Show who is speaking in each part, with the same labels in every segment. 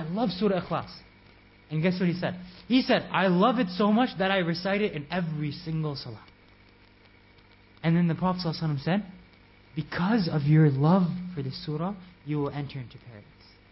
Speaker 1: love Surah Ikhlas. And guess what he said? He said, I love it so much that I recite it in every single salah. And then the Prophet ﷺ said, because of your love for this surah, you will enter into paradise.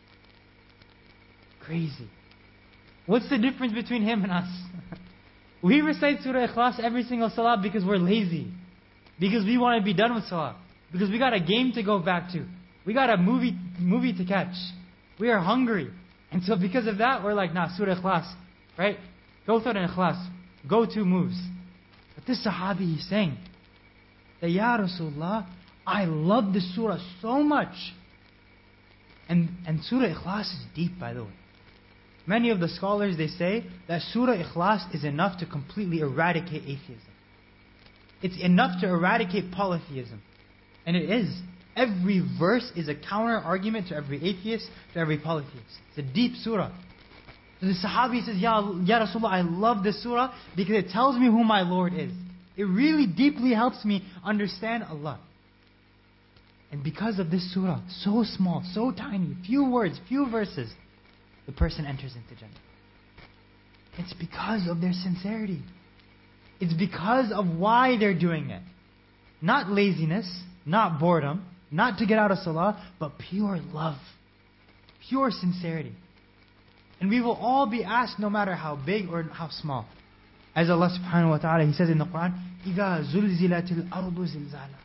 Speaker 1: Crazy. What's the difference between him and us? We recite Surah Ikhlas every single salah because we're lazy. Because we want to be done with salah. Because we got a game to go back to. We got a movie to catch. We are hungry. And so because of that, we're like, nah, Surah Ikhlas. Right? Go through an Ikhlas. Go 2 moves. But this Sahabi, he's saying that, Ya Rasulullah, I love this surah so much. And Surah Ikhlas is deep, by the way. Many of the scholars, they say that Surah Ikhlas is enough to completely eradicate atheism. It's enough to eradicate polytheism. And it is. Every verse is a counter argument to every atheist, to every polytheist. It's a deep surah. So the Sahabi says, Ya Rasulullah, I love this surah because it tells me who my Lord is. It really deeply helps me understand Allah. And because of this surah, so small, so tiny, few words, few verses, the person enters into Jannah. It's because of their sincerity. It's because of why they're doing it. Not laziness, not boredom, not to get out of salah, but pure love. Pure sincerity. And we will all be asked, no matter how big or how small. As Allah subhanahu wa ta'ala, He says in the Quran, إِذَا زُلْزِلَتِ الْأَرْضُ زِلْزَالًا.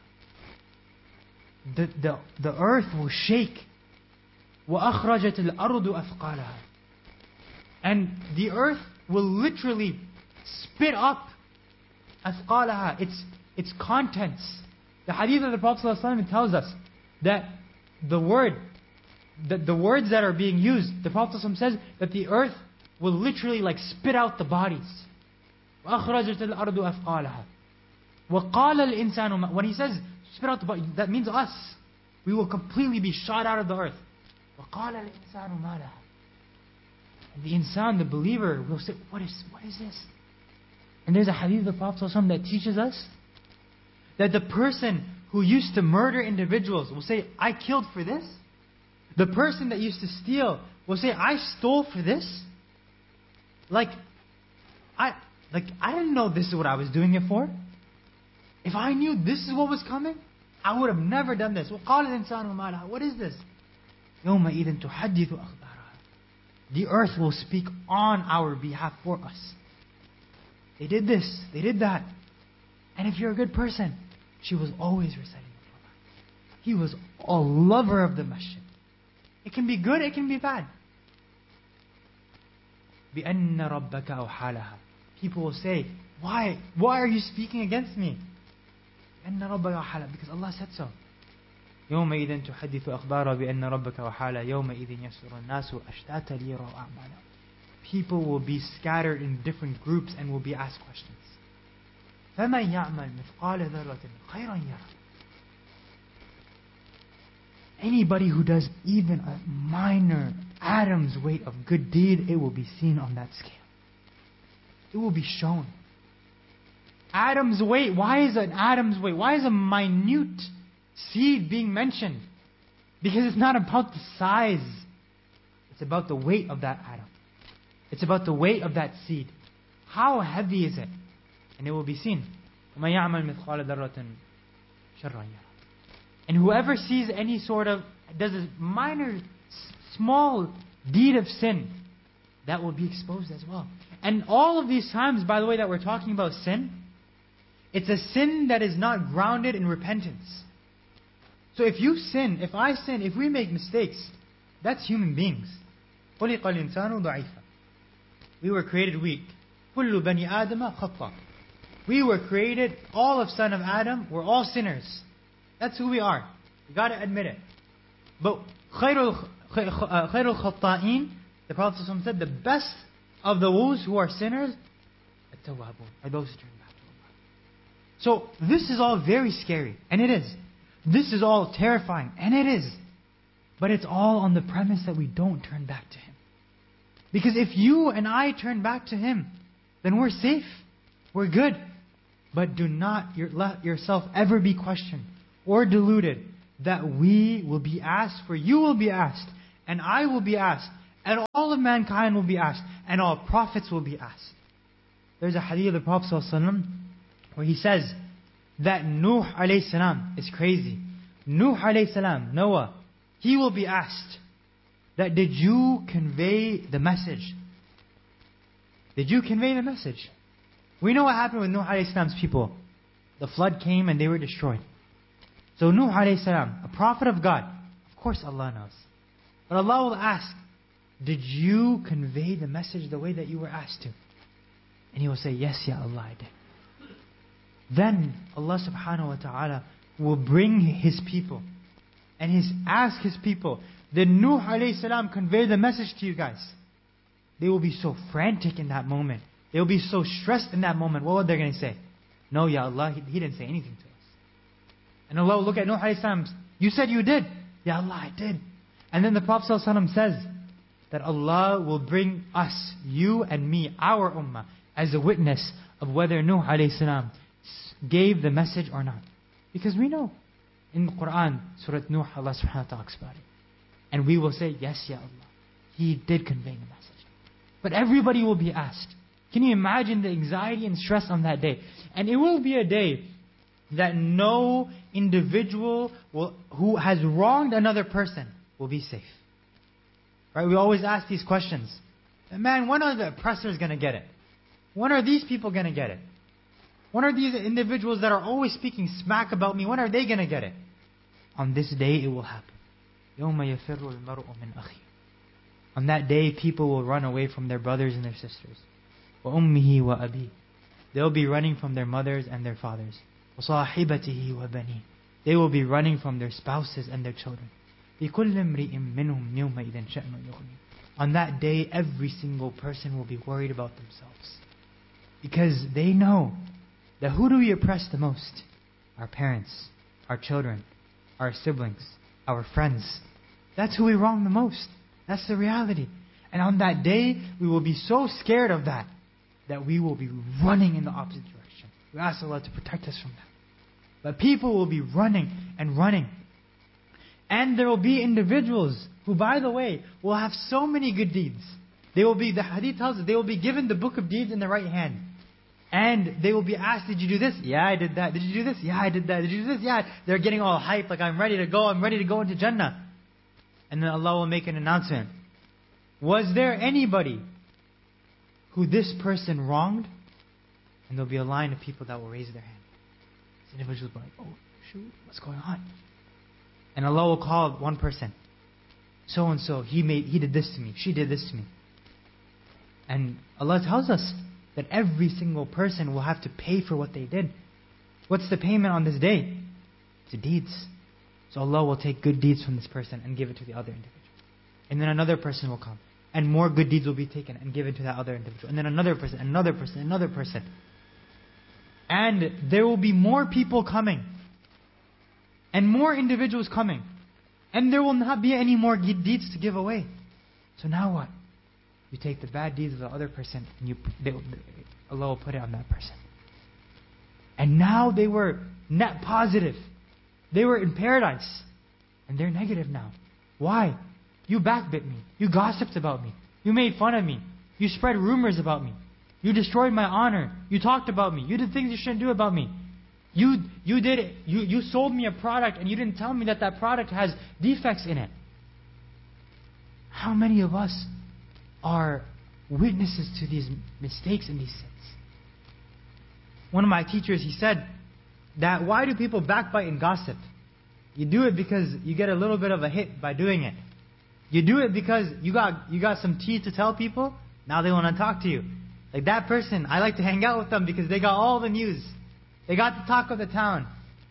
Speaker 1: The earth will shake. وَأَخْرَجَتِ الْأَرْضُ أَثْقَالَهَا. And the earth will literally spit up أثقالها, its contents. The hadith of the Prophet ﷺ tells us that the words that are being used, the Prophet ﷺ says that the earth will literally like spit out the bodies. وَأَخْرَجَتِ الْأَرْضُ أَثْقَالَهَا وَقَالَ الْإِنسَانُ. When he says spit out the body, that means us. We will completely be shot out of the earth. وَقَالَ الْإِنسَانُ مَا لَهَا. And the insan, the believer, will say, what is this? And there's a hadith of the Prophet ﷺ that teaches us that the person who used to murder individuals will say, I killed for this. The person that used to steal will say, I stole for this. I didn't know this is what I was doing it for. If I knew this is what was coming, I would have never done this. وَقَالَ الْإِنسَانُ مَا لَهَا. What is this? يَوْمَئِذٍ تُحَدِّثُ أَخْبَارَهَا. The earth will speak on our behalf for us. They did this, they did that. And if you're a good person, she was always reciting the Quran. He was a lover of the masjid. It can be good, it can be bad. بِأَنَّ رَبَّكَ أَوْحَالَهَا. People will say, why are you speaking against me? بِأَنَّ رَبَّكَ أَوْحَالَهَا. Because Allah said so. يَوْمَئِذٍ تُحَدِّثُ أَخْبَارًا بِأَنَّ رَبَّكَ أَوْحَالَهَا يَوْمَئِذٍ يَسُرُ النَّاسُ أَشْتَاتًا لِيَرَوْا أَعْمَالَهُمْ. People will be scattered in different groups and will be asked questions. فَمَنْ يَعْمَلْ مِثْقَالَ ذَرَّةٍ خَيْرًا يَرَهُ. Anybody who does even a minor atom's weight of good deed, it will be seen on that scale. It will be shown. Atom's weight. Why is an atom's weight? Why is a minute seed being mentioned? Because it's not about the size. It's about the weight of that atom. It's about the weight of that seed. How heavy is it? And it will be seen. وَمَنْ يَعْمَلْ مِثْقَالَ ذَرَّةٍ شَرًّا يَرَهُ. And whoever sees any sort of, does a minor, small deed of sin, that will be exposed as well. And all of these times, by the way, that we're talking about sin, it's a sin that is not grounded in repentance. So if you sin, if I sin, if we make mistakes, that's human beings. خُلِقَ الْإِنسَانُ ضَعِيفًا. We were created weak. كُلُّ بَنِي آدَمَ خَطَّةً. We were created, all of son of Adam, we're all sinners. That's who we are. You got to admit it. But خَيْرُ الْخَطَّائِينَ, the Prophet ﷺ said, the best of those who are sinners التوابون, are those who turn back to Allah. So this is all very scary, and it is. This is all terrifying, and it is. But it's all on the premise that we don't turn back to Him. Because if you and I turn back to Him, then we're safe. We're good. But do not let yourself ever be questioned or deluded that we will be asked, for you will be asked, and I will be asked, And all of mankind will be asked. And all prophets will be asked. There's a hadith of the Prophet ﷺ where he says that Nuh alayhi salam is crazy. Nuh alayhi salam, Noah, he will be asked that did you convey the message? Did you convey the message? We know what happened with Nuh alayhi salam's people. The flood came and they were destroyed. So Nuh alayhi salam, a prophet of God, of course Allah knows. But Allah will ask, did you convey the message the way that you were asked to? And he will say, yes, Ya Allah, I did. Then Allah subhanahu wa ta'ala will bring His people and ask His people, did Nuh alayhi salam convey the message to you guys? They will be so frantic in that moment. They will be so stressed in that moment. What are they going to say? No, Ya Allah, He didn't say anything to us. And Allah will look at Nuh alayhi salam. You said you did. Ya Allah, I did. And then the Prophet ﷺ says that Allah will bring us, you and me, our ummah, as a witness of whether Nuh alayhi salam gave the message or not. Because we know in the Quran, Surah Nuh, Allah subhanahu wa ta'ala talks about it. And we will say, yes, Ya Allah, He did convey the message. But everybody will be asked. Can you imagine the anxiety and stress on that day? And it will be a day that no individual who has wronged another person will be safe. Right? We always ask these questions. Man, when are the oppressors going to get it? When are these people going to get it? When are these individuals that are always speaking smack about me, when are they going to get it? On this day it will happen. يَوْمَ يَفِرُّ الْمَرْءُ مِنْ أَخِيهِ. On that day people will run away from their brothers and their sisters. وَأُمِّهِ وَأَبِيهِ. They'll be running from their mothers and their fathers. وَصَاحِبَتِهِ وَبَنِيهِ. They will be running from their spouses and their children. لِكُلِّ امْرِئٍ مِّنْهُمْ يَوْمَئِذٍ شَأْنٌ يُغْنِيهِ. On that day, every single person will be worried about themselves. Because they know that who do we oppress the most? Our parents, our children, our siblings, our friends. That's who we wrong the most. That's the reality. And on that day, we will be so scared of that we will be running in the opposite direction. We ask Allah to protect us from that. But people will be running and running. And there will be individuals who, by the way, will have so many good deeds. The hadith tells us, they will be given the book of deeds in the right hand. And they will be asked, did you do this? Yeah, I did that. Did you do this? Yeah, I did that. Did you do this? Yeah. They're getting all hyped, like I'm ready to go into Jannah. And then Allah will make an announcement. Was there anybody who this person wronged? And there'll be a line of people that will raise their hand. These individuals will be like, oh shoot, what's going on? And Allah will call one person. So and so, he did this to me. She did this to me. And Allah tells us that every single person will have to pay for what they did. What's the payment on this day? It's deeds. So Allah will take good deeds from this person and give it to the other individual. And then another person will come. And more good deeds will be taken and given to that other individual. And then another person, another person, another person. And there will be more people coming. And more individuals coming. And there will not be any more good deeds to give away. So now what? You take the bad deeds of the other person and Allah will put it on that person. And now they were net positive. They were in paradise. And they're negative now. Why? You backbit me. You gossiped about me. You made fun of me. You spread rumors about me. You destroyed my honor. You talked about me. You did things you shouldn't do about me. You did it. You sold me a product and you didn't tell me that product has defects in it. How many of us are witnesses to these mistakes and these sins? One of my teachers, he said that why do people backbite and gossip? You do it because you get a little bit of a hit by doing it. You do it because you got some tea to tell people. Now they want to talk to you. Like that person, I like to hang out with them because they got all the news. They got the talk of the town.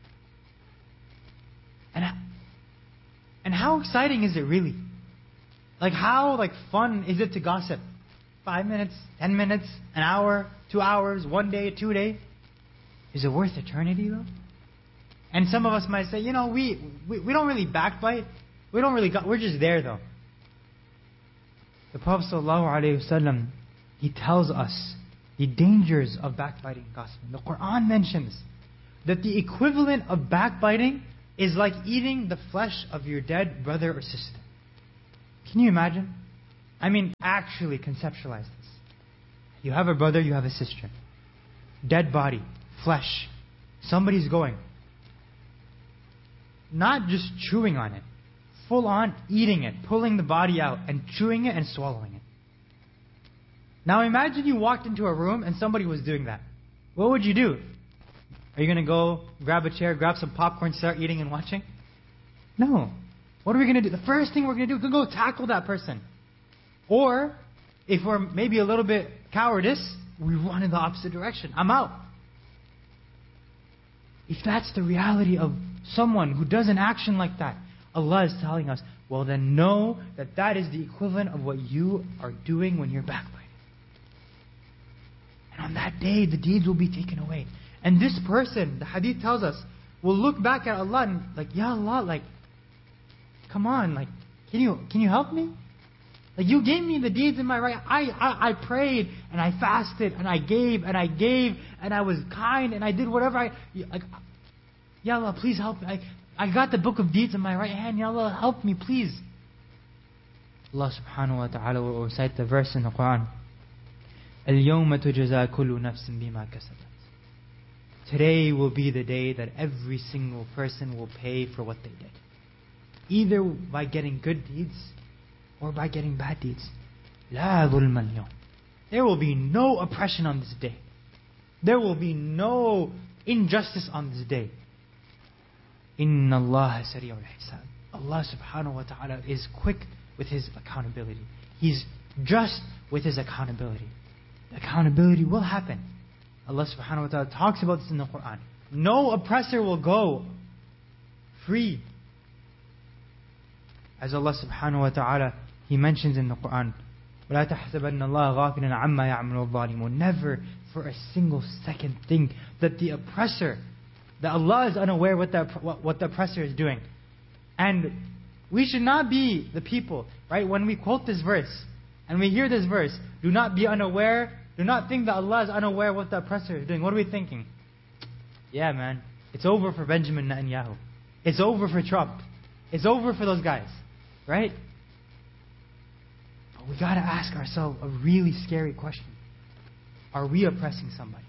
Speaker 1: And how exciting is it really? Like how fun is it to gossip? 5 minutes, 10 minutes, an hour, 2 hours, 1 day, 2 days? Is it worth eternity though? And some of us might say, we don't really backbite. We don't really we're just there though. The Prophet ﷺ, he tells us the dangers of backbiting and gossiping. The Quran mentions that the equivalent of backbiting is like eating the flesh of your dead brother or sister. Can you imagine? I mean, actually conceptualize this. You have a brother, you have a sister. Dead body, flesh. Somebody's going. Not just chewing on it. Full on eating it, pulling the body out and chewing it and swallowing it. Now imagine you walked into a room and somebody was doing that. What would you do? Are you going to go grab a chair, grab some popcorn, start eating and watching? No. What are we going to do? The first thing we're going to do is go tackle that person. Or, if we're maybe a little bit cowardice, we run in the opposite direction. I'm out. If that's the reality of someone who does an action like that, Allah is telling us, well then know that that is the equivalent of what you are doing when you're backbiting. And on that day, the deeds will be taken away. And this person, the hadith tells us, will look back at Allah and like, Ya Allah, like, come on, like, can you help me? Like, you gave me the deeds in my right. I prayed and I fasted and I gave and I was kind and I did whatever like, Ya Allah, please help me. I got the book of deeds in my right hand. Ya Allah, help me, please. Allah subhanahu wa ta'ala will recite the verse in the Quran. الْيَوْمَ تُجَزَى كُلُّ نَفْسٍ بِمَا كَسَبَتْ. Today will be the day that every single person will pay for what they did. Either by getting good deeds or by getting bad deeds. لَا ظُلْمَ الْيَوْمِ. There will be no oppression on this day. There will be no injustice on this day. إِنَّ اللَّهَ سَرِيعُ الْحِسَابِ. Allah subhanahu wa ta'ala is quick with His accountability. He's just with His accountability. The accountability will happen. Allah subhanahu wa ta'ala talks about this in the Quran. No oppressor will go free. As Allah subhanahu wa ta'ala, He mentions in the Quran, وَلَا تَحْسَبَنَّ اللَّهَ غَافِلًا عَمَّا يَعْمَلُ الظَّالِمُونَ. Never for a single second think that the oppressor, that Allah is unaware what the oppressor is doing. And we should not be the people, right? When we quote this verse and we hear this verse, do not be unaware, do not think that Allah is unaware what the oppressor is doing. What are we thinking? Yeah, man, it's over for Benjamin Netanyahu. It's over for Trump. It's over for those guys, right? But we got to ask ourselves a really scary question. Are we oppressing somebody?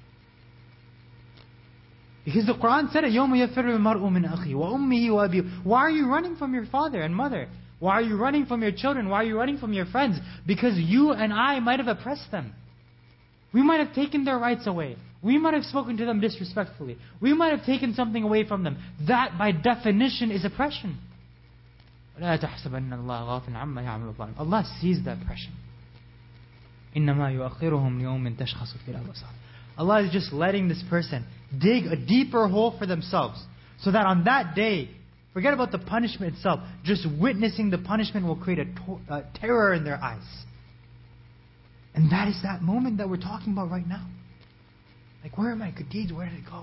Speaker 1: Because the Quran said it, يَوْمَ يَفِرُّ الْمَرْءُ مِنْ أَخِيهِ وَأُمِّهِ وَأَبِيهِ. Why are you running from your father and mother? Why are you running from your children? Why are you running from your friends? Because you and I might have oppressed them. We might have taken their rights away. We might have spoken to them disrespectfully. We might have taken something away from them. That, by definition, is oppression. Allah sees the oppression. Allah is just letting this person dig a deeper hole for themselves, so that on that day, forget about the punishment itself, just witnessing the punishment will create a terror in their eyes. And that is that moment that we're talking about right now. Like, where are my good deeds? Where did it go?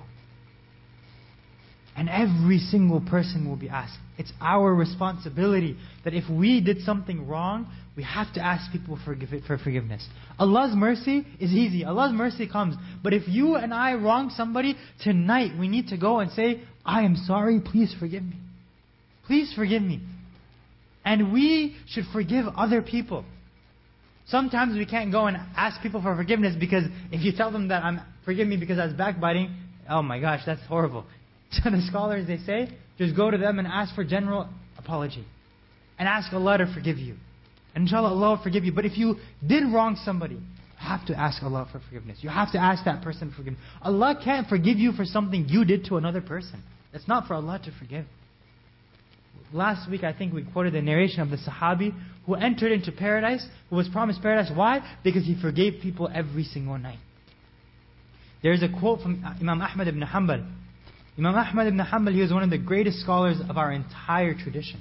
Speaker 1: And every single person will be asked. It's our responsibility that if we did something wrong, we have to ask people for forgiveness. Allah's mercy is easy. Allah's mercy comes. But if you and I wrong somebody, tonight we need to go and say, I am sorry, please forgive me. Please forgive me. And we should forgive other people. Sometimes we can't go and ask people for forgiveness, because if you tell them that forgive me because I was backbiting, oh my gosh, that's horrible. So the scholars, they say, just go to them and ask for general apology. And ask Allah to forgive you. And inshallah, Allah will forgive you. But if you did wrong somebody, you have to ask Allah for forgiveness. You have to ask that person for forgiveness. Allah can't forgive you for something you did to another person. That's not for Allah to forgive. Last week, I think we quoted the narration of the Sahabi who entered into paradise, who was promised paradise. Why? Because he forgave people every single night. There's a quote from Imam Ahmad ibn Hanbal. Imam Ahmad ibn Hanbal, he was one of the greatest scholars of our entire tradition.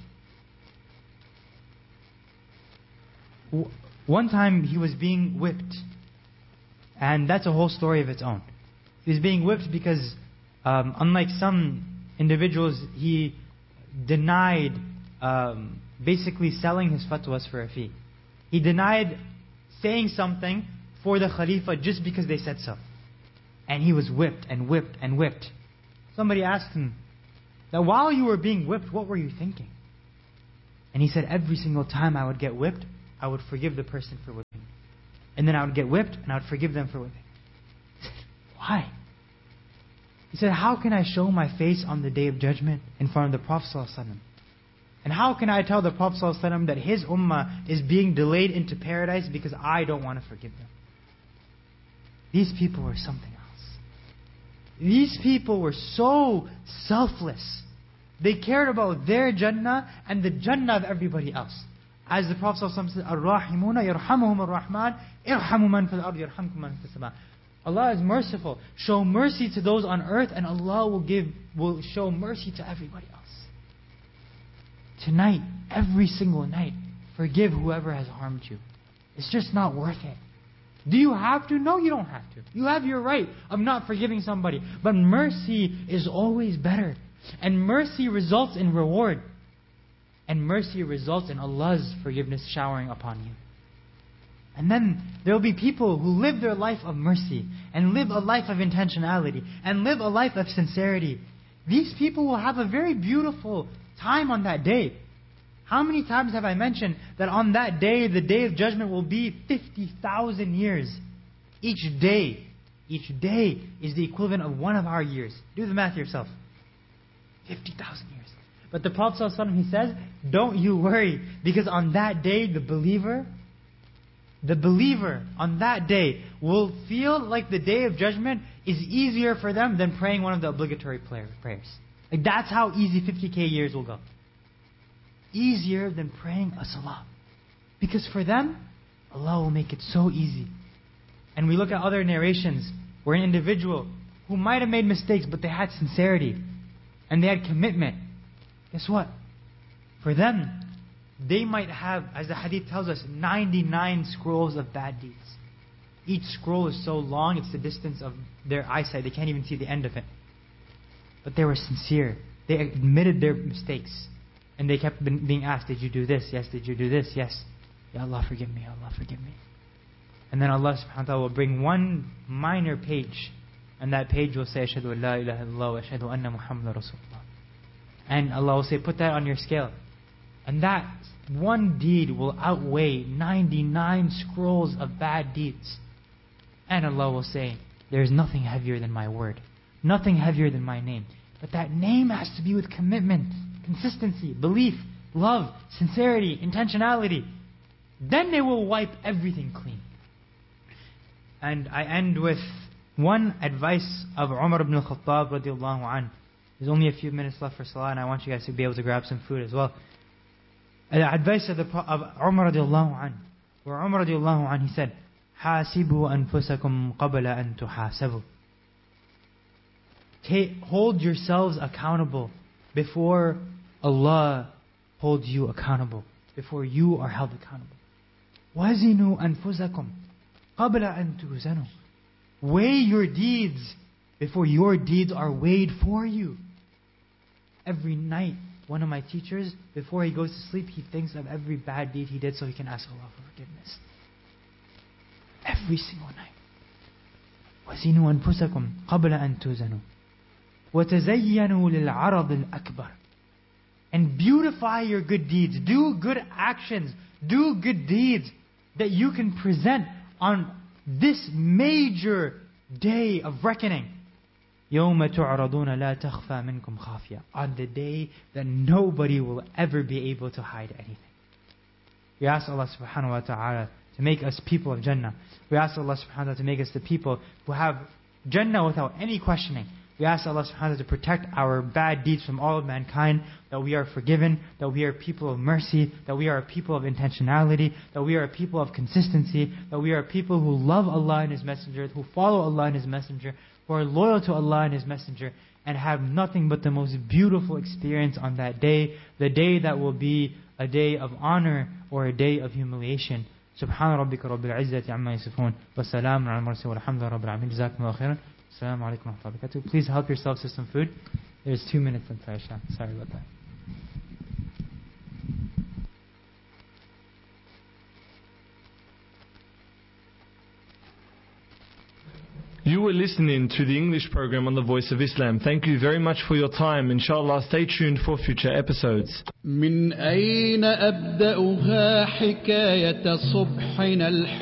Speaker 1: One time he was being whipped. And that's a whole story of its own. He was being whipped because, unlike some individuals, he denied basically selling his fatwas for a fee. He denied saying something for the Khalifa just because they said so. And he was whipped and whipped and whipped. Somebody asked him, that while you were being whipped, what were you thinking? And he said, every single time I would get whipped, I would forgive the person for whipping me. And then I would get whipped, and I would forgive them for whipping me. Why? He said, how can I show my face on the day of judgment in front of the Prophet ﷺ? And how can I tell the Prophet ﷺ that his ummah is being delayed into paradise because I don't want to forgive them? These people were something else. These people were so selfless. They cared about their Jannah and the Jannah of everybody else. As the Prophet ﷺ said, Ar-Rahimuna yarhamuhum ar-Rahman, irhamu man fil ard yarhamkum man fis sama. Allah is merciful. Show mercy to those on earth, and Allah will show mercy to everybody else. Tonight, every single night, forgive whoever has harmed you. It's just not worth it. Do you have to? No, you don't have to. You have your right of not forgiving somebody. But mercy is always better. And mercy results in reward. And mercy results in Allah's forgiveness showering upon you. And then there will be people who live their life of mercy, and live a life of intentionality, and live a life of sincerity. These people will have a very beautiful time on that day. How many times have I mentioned that on that day, the day of judgment will be 50,000 years? Each day is the equivalent of one of our years. Do the math yourself. 50,000 years. But the Prophet ﷺ, he says, don't you worry, because on that day, the believer on that day will feel like the day of judgment is easier for them than praying one of the obligatory prayers. Like that's how easy 50k years will go. Easier than praying a salah. Because for them, Allah will make it so easy. And we look at other narrations where an individual who might have made mistakes, but they had sincerity and they had commitment. Guess what? For them, they might have, as the hadith tells us, 99 scrolls of bad deeds. Each scroll is so long, it's the distance of their eyesight. They can't even see the end of it. But they were sincere. They admitted their mistakes. And they kept being asked, did you do this? Yes. Did you do this? Yes. Ya Allah, forgive me. Ya Allah, forgive me. And then Allah subhanahu wa ta'ala will bring one minor page. And that page will say, Ashhadu an la ilaha illallah wa ashhadu anna Muhammadan Rasulullah. And Allah will say, put that on your scale. And that one deed will outweigh 99 scrolls of bad deeds. And Allah will say, there is nothing heavier than my word. Nothing heavier than my name. But that name has to be with commitment, consistency, belief, love, sincerity, intentionality. Then they will wipe everything clean. And I end with one advice of Umar ibn al-Khattab radiallahu anhu. There's only a few minutes left for salah, and I want you guys to be able to grab some food as well. The advice of Umar radiallahu anhu, where Umar radiallahu anhu, he said, حَاسِبُوا أَنفُسَكُمْ قَبْلَ أَن تُحَاسَبُوا. Hold yourselves accountable before Allah holds you accountable, before you are held accountable. وَزِنُوا أَنفُسَكُمْ قَبْلَ أَن تُوزَنُوا. Weigh your deeds before your deeds are weighed for you. Every night, one of my teachers, before he goes to sleep, he thinks of every bad deed he did so he can ask Allah for forgiveness. Every single night. وَزِنُوا أَنفُسَكُمْ قَبْلَ أَن تُوزَنُوا وَتَزَيَّنُوا لِلْعَرَضِ الْأَكْبَرِ. And beautify your good deeds. Do good actions. Do good deeds that you can present on this major day of reckoning. يَوْمَ تُعْرَضُونَ لَا تَخْفَى مِنْكُمْ خَافِيَةٌ. On the day that nobody will ever be able to hide anything. We ask Allah subhanahu wa ta'ala to make us people of Jannah. We ask Allah subhanahu wa ta'ala to make us the people who have Jannah without any questioning. We ask Allah subhanahu wa ta'ala to protect our bad deeds from all of mankind, that we are forgiven, that we are people of mercy, that we are a people of intentionality, that we are a people of consistency, that we are people who love Allah and His Messenger, who follow Allah and His Messenger, who are loyal to Allah and His Messenger, and have nothing but the most beautiful experience on that day, the day that will be a day of honor or a day of humiliation. سبحان ربك رب العزة عما يصفون والسلام على المرسلين والحمد لله رب العالمين جزاكم الله خيرا. Assalamu alaikum wa rahmatullahi wa barakatuh. Please help yourselves to some food. There's 2 minutes until Isha. Sorry about that.
Speaker 2: You were listening to the English program on the Voice of Islam. Thank you very much for your time. Inshallah, stay tuned for future episodes.
Speaker 3: من أين أبدأها حكاية صبحنا